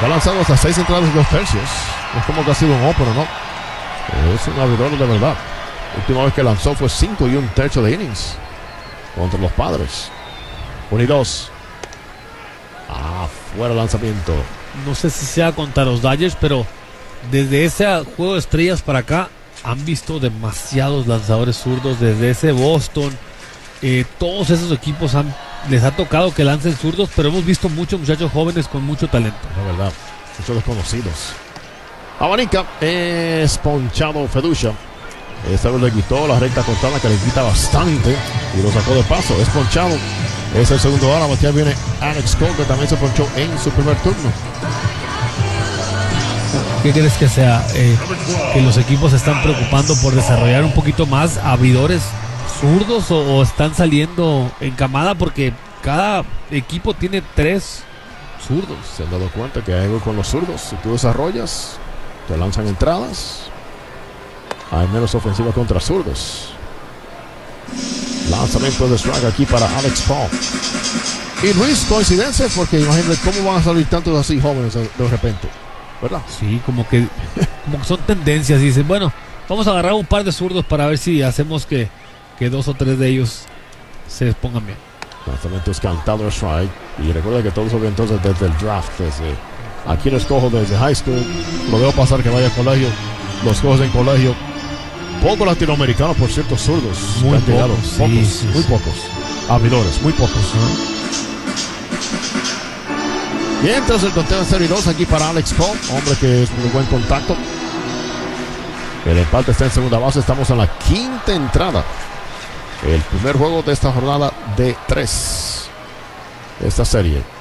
Ha lanzado hasta 6 entradas y 2 tercios. Es como que ha sido un opener, ¿no? Es un abridor de verdad. La última vez que lanzó fue 5 y 1 tercio de innings contra los Padres. 1 y 2. Fuera lanzamiento. No sé si sea contra los Dodgers, pero desde ese juego de estrellas para acá han visto demasiados lanzadores zurdos. Desde ese Boston, todos esos equipos les ha tocado que lancen zurdos, pero hemos visto muchos muchachos jóvenes con mucho talento. La verdad, muchos desconocidos. Abanica, es ponchado Feducia. Esta vez le quitó la recta cortada, que le quita bastante, y lo sacó de paso. Es ponchado. Es el segundo out. Aquí viene Alex Cole, que también se ponchó en su primer turno. ¿Qué crees que sea? ¿Que los equipos se están preocupando por desarrollar un poquito más abridores zurdos o están saliendo en camada? Porque cada equipo tiene 3 zurdos. Se han dado cuenta que hay algo con los zurdos. Si tú desarrollas, te lanzan entradas. Hay menos ofensiva contra zurdos. Lanzamiento de strike aquí para Alex Paul. Y Luis, coincidencias, porque imagínate cómo van a salir tantos así jóvenes de repente, ¿verdad? Sí, como que son tendencias. Y dicen, bueno, vamos a agarrar un par de zurdos para ver si hacemos que 2 o 3 de ellos se pongan bien. Lanzamiento es cantado strike. Y recuerda que todo eso viene entonces desde el draft. Aquí lo escojo desde high school. Lo veo pasar que vaya al colegio. Los cojo en colegio. Pocos latinoamericanos, por cierto, zurdos. Muy pocos, sí, muy pocos. Abridores, muy pocos. Mientras el conteo en 0 y 2 aquí para Alex Cole, hombre que es muy buen contacto. El empate está en segunda base. Estamos en la quinta entrada. El primer juego de esta jornada de 3 de esta serie.